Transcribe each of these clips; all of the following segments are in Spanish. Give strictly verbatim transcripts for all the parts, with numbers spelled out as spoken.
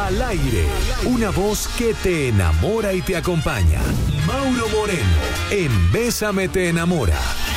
Al aire, una voz que te enamora y te acompaña. Mauro Moreno, en Bésame te enamora.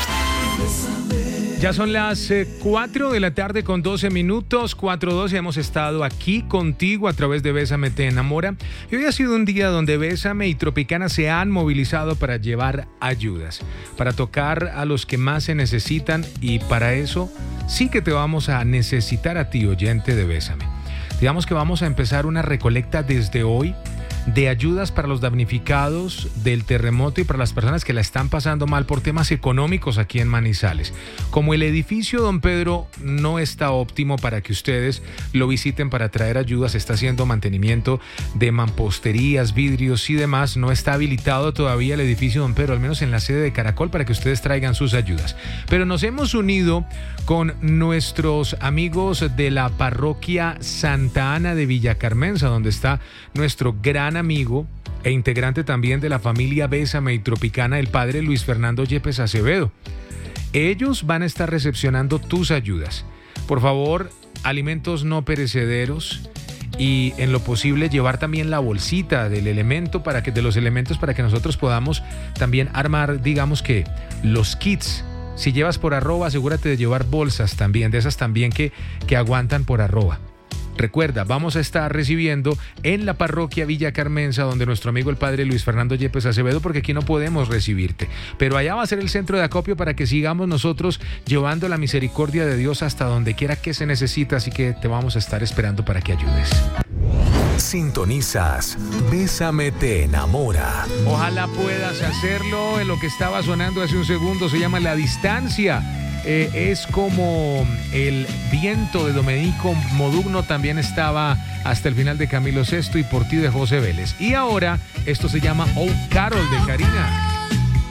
Ya son las eh, cuatro de la tarde con doce minutos, cuatro doce. Hemos estado aquí contigo a través de Bésame te enamora. Y hoy ha sido un día donde Bésame y Tropicana se han movilizado para llevar ayudas, para tocar a los que más se necesitan, y para eso sí que te vamos a necesitar a ti, oyente de Bésame. Digamos que vamos a empezar una recolecta desde hoy de ayudas para los damnificados del terremoto y para las personas que la están pasando mal por temas económicos aquí en Manizales. Como el edificio Don Pedro no está óptimo para que ustedes lo visiten para traer ayudas, está haciendo mantenimiento de mamposterías, vidrios y demás, no está habilitado todavía el edificio Don Pedro, al menos en la sede de Caracol, para que ustedes traigan sus ayudas. Pero nos hemos unido con nuestros amigos de la parroquia Santa Ana de Villacarmenza, donde está nuestro gran amigo e integrante también de la familia Bésame y Tropicana, el padre Luis Fernando Yepes Acevedo. Ellos van a estar recepcionando tus ayudas. Por favor, alimentos no perecederos y en lo posible llevar también la bolsita del elemento para que, de los elementos para que nosotros podamos también armar, digamos que, los kits. Si llevas por arroba, asegúrate de llevar bolsas también, de esas también que, que aguantan por arroba. Recuerda, vamos a estar recibiendo en la parroquia Villacarmenza, donde nuestro amigo el padre Luis Fernando Yepes Acevedo, porque aquí no podemos recibirte. Pero allá va a ser el centro de acopio para que sigamos nosotros llevando la misericordia de Dios hasta donde quiera que se necesita, así que te vamos a estar esperando para que ayudes. Sintonizas Bésame te enamora. Ojalá puedas hacerlo. En lo que estaba sonando hace un segundo se llama La Distancia. Eh, es como el viento de Domenico Modugno, también estaba hasta el final de Camilo Sesto y Por ti de José Vélez. Y ahora esto se llama Oh Carol de Karina.